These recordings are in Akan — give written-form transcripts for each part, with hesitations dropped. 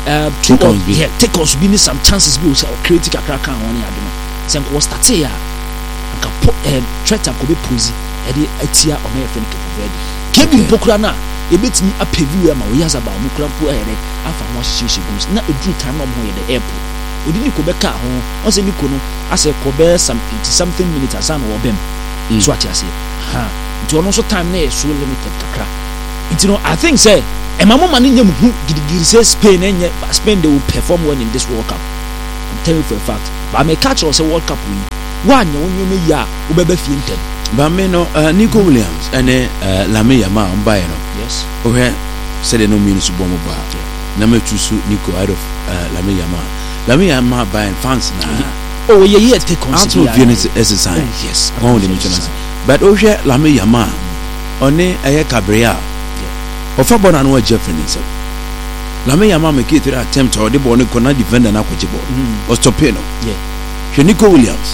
take us be some chances be or create kakra kan won ya do no se nko start ya nka threat am ko be pose e de atia o na friend Kevin Pokura na ebetimi apevi ma wo yazaba mu kura po ere afa ho hyehyɛ goals na edru time no mo ye the airport odini ko beka ho on se niko no ase ko be something minutes asan wo bem so ati ase ha nti ono so time na e so limited kakra nti no I think say e mama man nyam hu gidigiri say Spain they will perform well in this World Cup. I'm telling you for a fact but me catch us say World Cup we wanya wonyeme ya wo beba fie ntem ba me no Nico Williams ene Lamine Yamal mbaye no yes ohe said no mean so bomo ba na me choose Nico out of Lamine Yamal by fans na ye take consider as a sign yes on the mention but ohe Lamine Yamal one eye Gabriel ofa bona no Jeffrey himself Lamine Yamal make it attempt or the ball no corner defender na kwaje ball or stop no yeah Nico Williams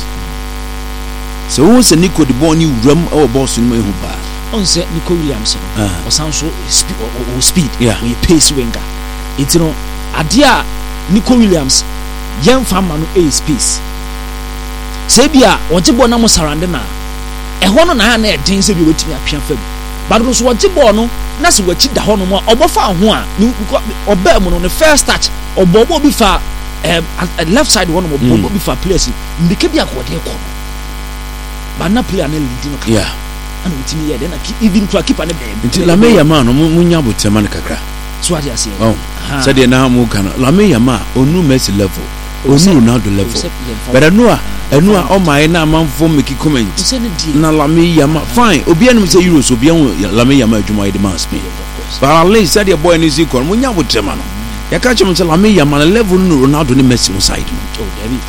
so who say Nico the ball ni ram our boss no ehu ba on say Nico Williams or sound so speed yeah we pace winger it no adia Nico Williams yem fama no a space say bia oje ball na mo surround na ho no na e den say bi wetimi atwa fam but no so oje ball no na se wachi da ho no mo obofa ho a oba mu no the first touch obobo bi fa left side one mo obobo bi fa place ndike bi akode ko but na player na lead no yeah and witimi here then even to keep an nti Lamine Yamal no munya botema ne kakra so ade ase oh said na mu kana Lamine Yamal onu Messi level onu Ronaldo level but enu a o mai na amanfo make comment na Lamine Yamal fine obi anum say Euros obi an Lamine Yamal adwuma de man Spain but at least said the boy ni see kon munya botema no ya ka chemo say Lamine Yamal level no Ronaldo ni Messi no side oh David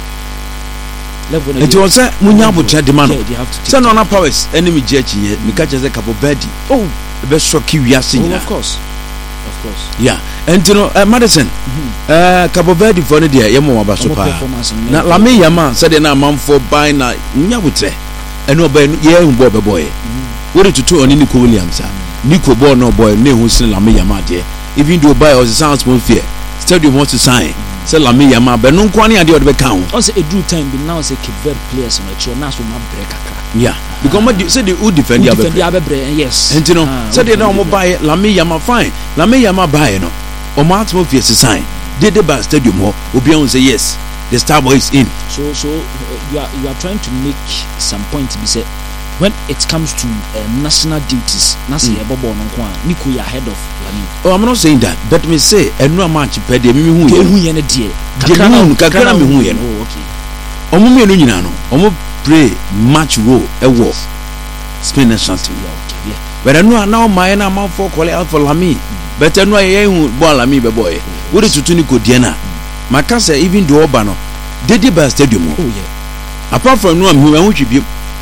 level it was munya botema de man say no na powers enemy judge here me ka say Capo Verde oh the best shock we are seeing of course yeah and you know Madison Capo Verde for the day yemo aba so pa na Lamine Yamal said na manfo buy na munya botema eno ba ye hu boy what to two on Nico Williams Nico ball no boy na hu sin Lamine Yamal there even though buy us sounds more fear stadium wants to sign say Lamine Yamal but no kwani ade odbe kan on say edru time be now say Cape players no cho na so ma break akra yeah because say the who defend ya yes and you know say they now mo buy Lamine Yamal fine Lamine Yamal buy no o ma atmosphere sign they by stadium ho obi on say yes the star boy is in so you are trying to make some point be say when it comes to national duties na say ebobo no ko Nico ya ahead of Lamine. Oh, I'm not saying that but me say enu match pe de me hu ye ne de kakra me hu ye no oh okay omo me no nyina no omo play match role e wo Spain national team okay yeah but enu na o mai na man for call out for Lamine but enu ye hu ball Lamine be boy wo de tutu Nico de na maka say even do oba no dey by stadium oh yeah apart from no am hu twi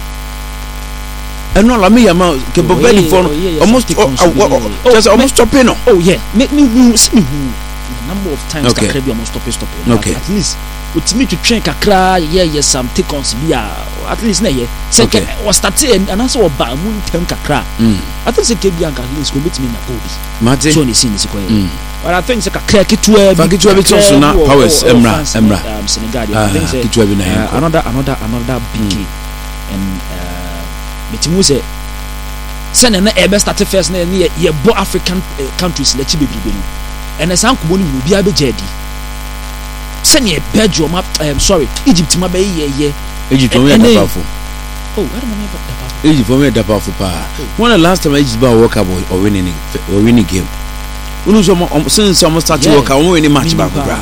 and no Lamine Yamal Capo Verde for almost just almost stopping no oh yeah make me see me number of times okay. Kakra be almost stopping okay at least with me to train Kakra yeah some take ons be at least na yeah second was starting and also ba mu tem Kakra I think say KB and at least go meet me na go be so ni see ni ko but I think say Kakra kitwa be so na powers emra Senegal I think say kitwa be na another big and metimu say send na e best start first na ye bo African countries let you be no and as anko ni bi abejadi send ye Belgium sorry Egypt ma be ye Egypt we da powerful oh I don't know about that Egypt we da powerful pa when the last time Egypt ba World Cup or winning game unu so since some start World Cup winning match ba ko bra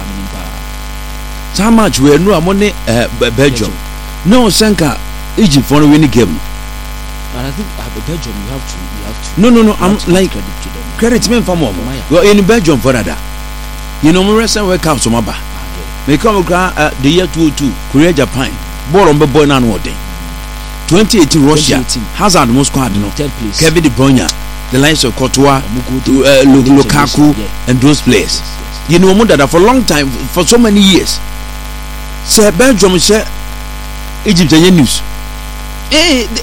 so match we no amone Belgium no senka Egypt for winning game. But I think Belgium you have to no I'm like credit me for more well in Belgium for that you know me recent World Cup so maba me come the year 2002 Korea Japan ball on boy na no dey 2018 Russia Hazard most squad no third place Kevin De Bruyne the lines of Courtois Lukaku and those players you know mo that for a long time for so many years say Belgium say Egypt news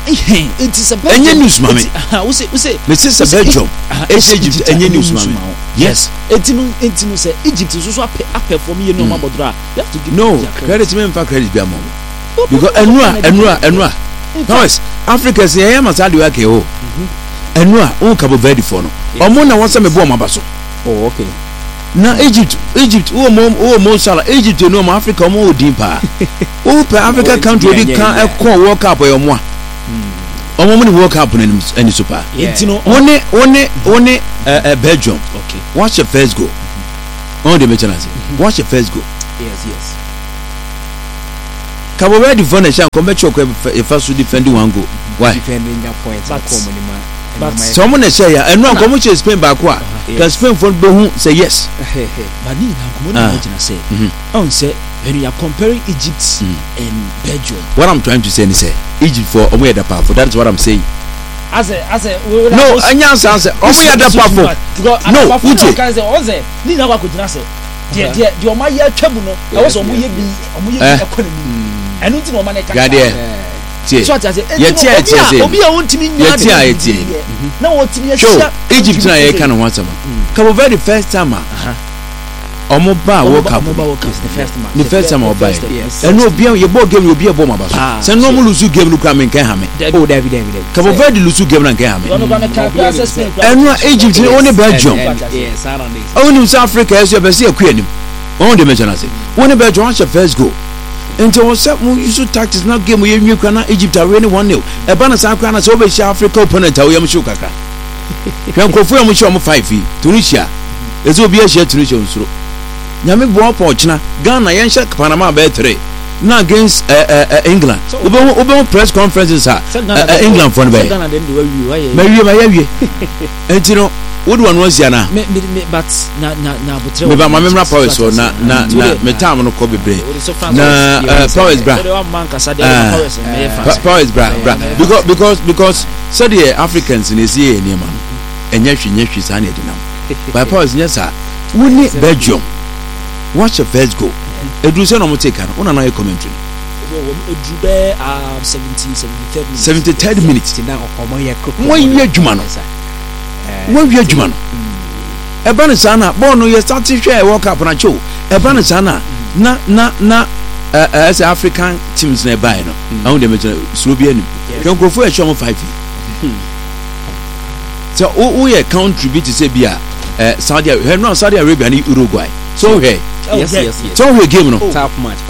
it is a Belgium news mami we say me say Belgium Egypt news mami Yes. Etinu say Egypt so perform ye no mabodra. You have to give no credit me in fact credit be amom. Because enua Thomas Africa say I must adu ake o. Enua on Cabo Verde for no. Omo na won say me bo mabaso. Oh okay. Na Egypt mo sala Egypt no mo Africa mo odin pa. O pe Africa country di kan e ko World Cup e mo a. Omo mo ni World Cup any super. Etino one Belgium. Okay. What's your first goal? On the maintenance. What's your first goal? Yes. Cabo Verde for nation come check your first to defend one goal. Why? Defending that point. But someone say ya and no come to Spain back wa. Cuz Spain for be say yes. But ni na come imagine say. On say when you are comparing Egypt and Belgium. What I'm trying to say is say Egypt for omo the powerful. That's what I'm saying. As a no, anya say omo the powerful. No, Uche can say oze ni na kwa kujina say. The omo ya twabu no. E was omo ye bi economy. Enu ti no ma na ka. So I say obi a wontimi nya de. Na wotimi ya Egypt na ye kan one sama. Cabo Verde first time omo ba World Cup the first time oba enu obi ye ball game obi e ball maba so se no mo lose game no kwa men kan ha me oh David Cabo Verde lose game na kan ha me enu Egypt ni only Belgium yes only South Africa is your best akuanim on the mention say only Belgium wants your first goal until was set mo use tactics na game ye nwi kwa na Egypt are winning 1-0 e ba na South Africa so be share Africa opponent a we am show kakra kan kofu am show mo 5 Tunisia ezo obi a share Tunisia nsuro nyame bo approachna Ghana yenhye Panama be 3 na against England obe press conferences England for be Ghana dem do mawie entino would one was yana but na botre me ba mamemra powers so na me time no ko bebre na powers bra powers bra because so the Africans in see any man enya hwe sa na edinam by powers nyesa woni Belgium. Watch your first goal. Edu say no mo take an una na e commentary. Edu be 73rd minute. Na omo ye koko. Mo ye adwuma no. Mo ye adwuma no. E ba ne sana ball no ye start hwe World Cup na cho. E ba ne sana na as African teams na buy no. Ahun dem Slovenia ni. Konkrofo e show 5. So who ye contribute say bia Saudi Arabia ni Uruguay. So hey. Yes. So we game no. Tough match.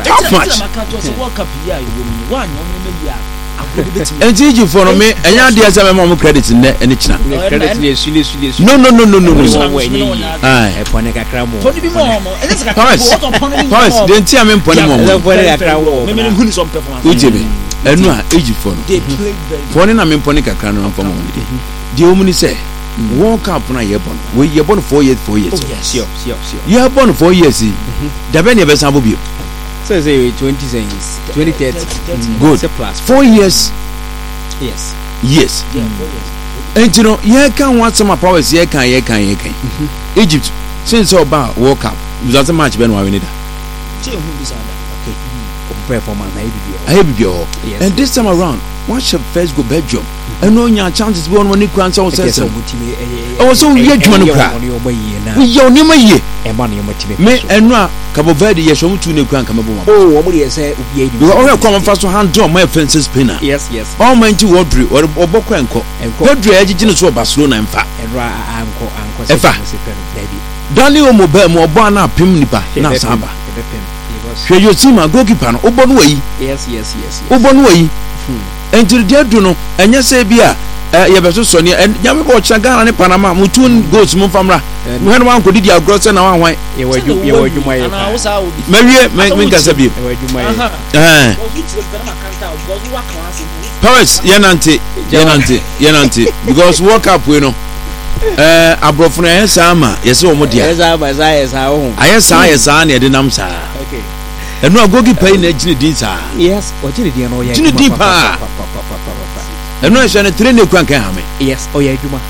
And Egypt for me, and ya dey say me credit in any china. Credit is No. Aye, pone kakra mo. Pone bi mo. Paris, den ti am pone mo. Pone kakra mo. Me huni some performance. Ujebe. Enu a Egypt for no. They played very well. Pone na me pone kakra no for mo. The omuni say World Cup na ye born. We ye born 4 years. Oh, yes. Sure. You have born 4 years. Da ben ye be sambo bi. So say 2030. Good. Plus 4 years. Yes. Yes. Yeah, 4 years. And you know, ye can want some powers ye can. Egypt since about World Cup. Without a match ben wa we need. Che hu bi sada. Okay. Performance na Yes. And this time around, watch your first go Belgium. And no your chances be on one equal so sense. Oh, so we had one cry. We your name ye. Me and no Cabo Verde ye show to new crank come over. Oh, what you say? You all come fast to hand draw my fences spinner. Yes. All my to Audrey or Bokwenko. Audrey Edgin so Barcelona and fa. And uncle. Daniel Mobile more bana pim nipa na samba. Hwe yo team goalkeeper no obonu way. Yes. Obonu way. Until dia do no enya say bia ye beso so ne nyame ko cha Ghana ne Panama mutun goals mu famra. Me no wan ko didi agro se na wan hwan. Ye wadwuma ye. Mawie men kasa bi. Paris yenante because World Cup we no abrofo na yesa ama yesa omo dia yesa ho ayesa na yede nam sa okay eno agogi pai na gine din sa yes o gine din no ya gine din pa eno ehwe na train ekwan kan ha me yes o ya adwuma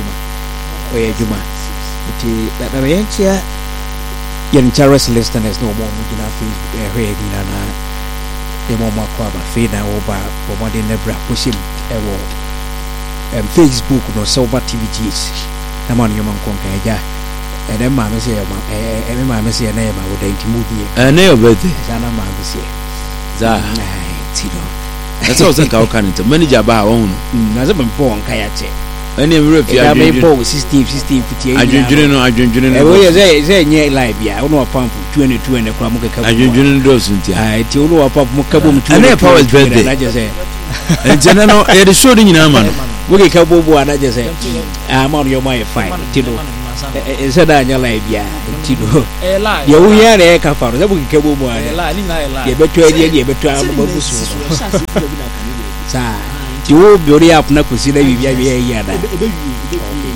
ti da be yantia yen Charles listeners no mo gina Facebook ehwe gina na e mo makwa ba fe na wo ba mo de nebra pushim ewo Facebook no Silver TVGs na man yo man konka ja and then mama say every mama say na ma wo denti mudi na your birthday sana mama say za tino that's all say ka o kan it manager ba won na za ban po on kaya che any refi adwendwene po 16 58 adwendwene no we say nye live ya uno pump 22 ne kwa muka kabu adwendwene do suntia ti uno pump muka kabu 22 na power birthday na je say ntena no e de show nyina ma no muka kabu bu na je say ma no yo my fine tino e da nya live ya tino ya wo ya ne ka fa no muka kabu bu ana ye beto ye beto amabu su sa ti wo biori app na kusi na bibia ye ya da